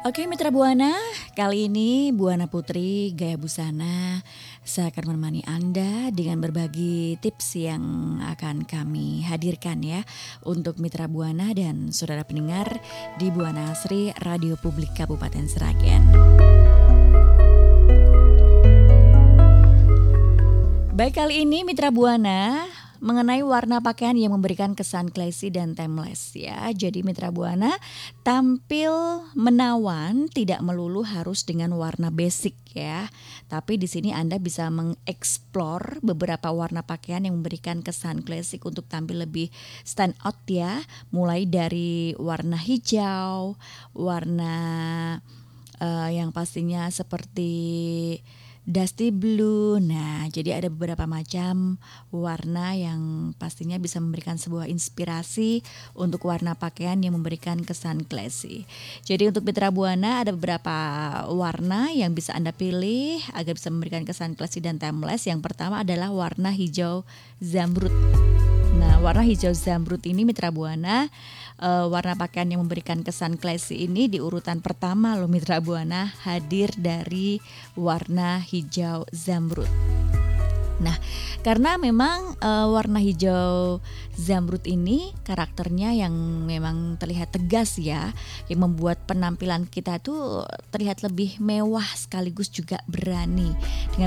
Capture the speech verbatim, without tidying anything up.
Oke Mitra Buana, kali ini Buana Putri Gaya Busana saya akan menemani Anda dengan berbagi tips yang akan kami hadirkan ya untuk Mitra Buana dan saudara pendengar di Buana Asri Radio Publik Kabupaten Sragen. Baik, kali ini Mitra Buana mengenai warna pakaian yang memberikan kesan classy dan timeless ya. Jadi Mitra Buana, tampil menawan tidak melulu harus dengan warna basic ya. Tapi di sini Anda bisa mengeksplor beberapa warna pakaian yang memberikan kesan klasik untuk tampil lebih stand out ya. Mulai dari warna hijau, warna uh, yang pastinya seperti dusty blue. Nah, jadi ada beberapa macam warna yang pastinya bisa memberikan sebuah inspirasi untuk warna pakaian yang memberikan kesan classy. Jadi untuk Mitra Buana ada beberapa warna yang bisa Anda pilih agar bisa memberikan kesan classy dan timeless. Yang pertama adalah warna hijau zamrud. Nah, warna hijau zamrud ini Mitra Buana, uh, warna pakaian yang memberikan kesan classy ini di urutan pertama loh Mitra Buana, hadir dari warna hijau zamrud. Nah, karena memang uh, warna hijau zamrud ini karakternya yang memang terlihat tegas ya, yang membuat penampilan kita tuh terlihat lebih mewah sekaligus juga berani. Dengan